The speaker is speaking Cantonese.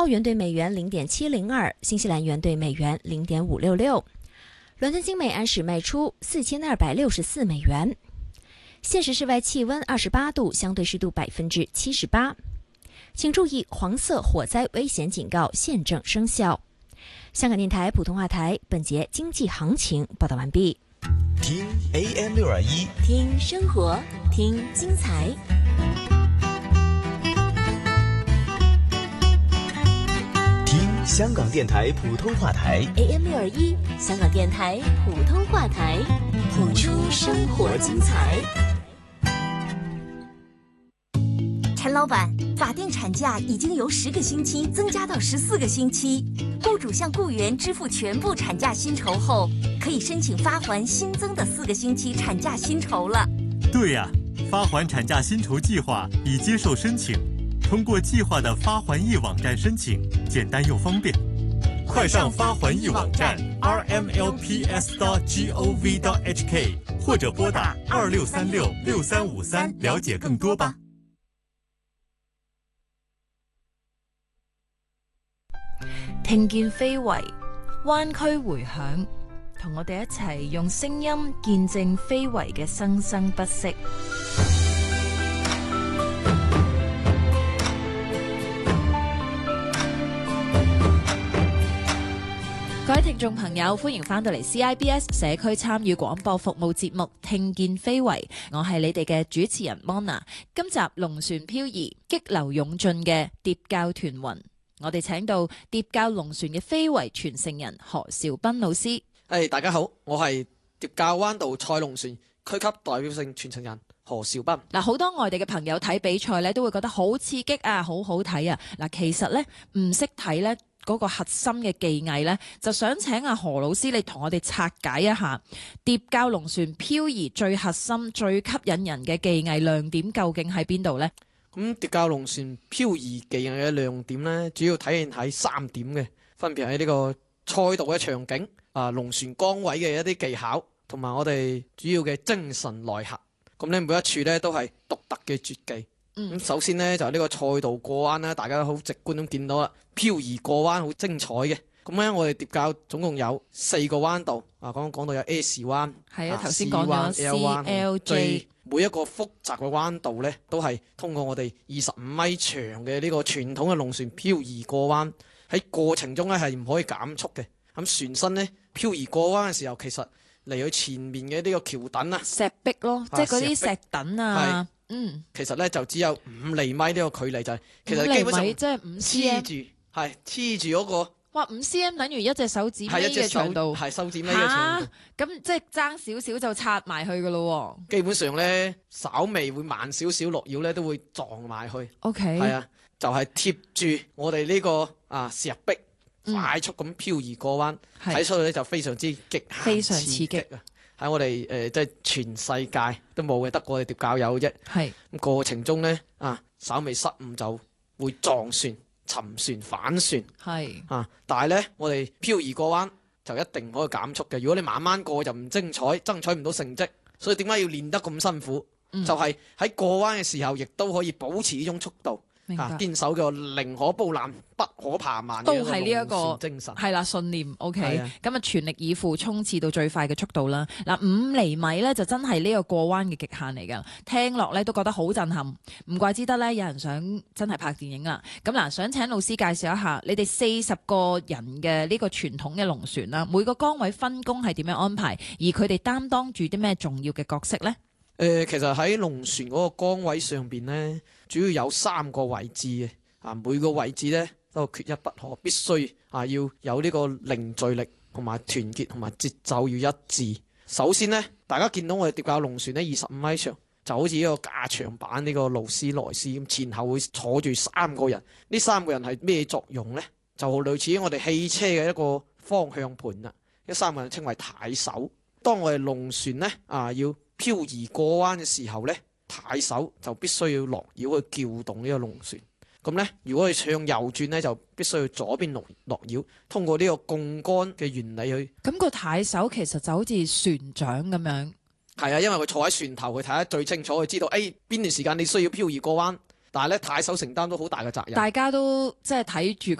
澳元兑美元0.702，新西兰元兑美元0.566。伦敦金每安士卖出4264美元。现时室外气温28度，相对湿度78%。请注意，黄色火灾危险警告现正生效。香港电台普通话台本节经济行情报道完毕。 听 AM621， 听生活，听精彩。 听香港电台普通话台 AM621，香港电台普通话台，谱出生活精彩。 陈老板，法定产假已经由10个星期增加到14个星期，雇主向雇员支付全部产假薪酬后，可以申请发还新增的4个星期产假薪酬了。 对呀，发还产假薪酬计划已接受申请，通过计划的发还易网站申请，简单又方便。快上发还易网站 rmlps.gov.hk 或者拨打26366353了解更多吧。 聽見非遺，灣區迴響，同我哋一齊用聲音見證非遺嘅生生不息。各位聽眾朋友，歡迎翻到嚟 CIBS 社區參與廣播服務節目《聽見非遺》，我係你哋嘅主持人 Mona。今集龍船漂移，激流勇進嘅疊教團魂。我哋請到疊教龍船嘅非遺傳承人何兆斌老師。 大家好，我係疊教灣道賽龍船區級代表性傳承人何兆斌。 嗱，好多外地嘅朋友睇比賽咧，都會覺得好刺激啊，好好睇啊。嗱，其實咧唔識睇咧嗰個核心嘅技藝咧，就想請阿何老師你同我哋拆解一下疊教龍船漂移最核心、最吸引人嘅技藝亮點究竟喺邊度呢？ 咁疊教龍船漂移技藝嘅亮點咧，主要體現喺3點嘅，分別喺呢個賽道嘅場景、龍船崗位嘅一啲技巧，同埋我哋主要嘅精神內核。咁咧每一處咧都係獨特嘅絕技。咁首先呢，就係呢個賽道過彎咧，大家都好直觀咁見到啦，漂移過彎好精彩嘅。咁咧我哋疊教總共有4個彎道，講到有 S 彎， 係啊，頭先講咗 CLJ。 每一個複雜嘅彎道咧，都係通過我哋25米長嘅呢個傳統嘅龍船漂移過彎，喺過程中咧係唔可以減速嘅。咁船身咧漂移過彎嘅時候，其實離去前面嘅呢個橋墩啊， 石壁咯，即係嗰啲石墩啊， 其實咧就只有5厘米呢個距離，就係其實基本上即係5 cm， 黐住嗰個。 哇，5 cm 等於一隻手指尾嘅長度， 係手指尾嘅長度。 咁即係爭少少就插埋去噶咯。 基本上咧，稍微會慢少少落腰咧，都會撞埋去。 OK， 係啊，就係貼住我哋呢個石壁，快速咁漂移過彎，睇出去咧就非常之極限， 非常刺激啊！喺我哋即係全世界都冇嘅，得我哋疊教有啫。係咁過程中咧稍微失誤就會撞船、沉船、反船，但係咧我哋漂移過彎就一定唔可以減速嘅。如果你慢慢過就唔精彩，爭取唔到成績。所以點解要練得咁辛苦？就係喺過彎嘅時候，亦都可以保持呢種速度。堅守嘅寧可煲爛不可爬慢嘅龍船精神，係啦，信念 OK。咁全力以赴衝刺到最快嘅速度啦。5厘米咧就真係呢個過彎嘅極限嚟㗎，聽落咧都覺得好震撼。唔怪之得咧有人想真係拍電影啦。咁想請老師介紹一下你哋40個人嘅呢個傳統嘅龍船啦，每個崗位分工係點樣安排，而佢哋擔當住啲咩重要嘅角色呢？其實喺龍船嗰個崗位上邊咧，主要有3個位置嘅，每個位置咧都缺一不可，必須要有呢個凝聚力同埋團結同埋節奏要一致。首先咧，大家見到我哋疊教龍船咧25米長，就好似呢個加長版呢個勞斯萊斯咁，前後會坐住3個人。呢3個人係咩作用咧？就類似我哋汽車嘅一個方向盤啦。呢3個人稱為軚手。當我哋龍船咧要漂移過彎嘅時候咧，軚手就必須要落繞去撬動呢個龍船。咁咧，如果佢向右轉咧，就必須要左邊落繞，通過呢個槓桿嘅原理去。咁個軚手其實就好似船長咁樣。係啊，因為佢坐喺船頭，佢睇得最清楚，佢知道邊段時間你需要漂移過彎。但係咧，軚手承擔到好大嘅責任。大家都即係睇住